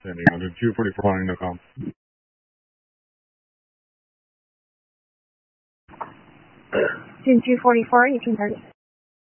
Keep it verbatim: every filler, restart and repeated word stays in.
Standing under Q forty-four calling dot com. June two forty-four, eighteen thirty.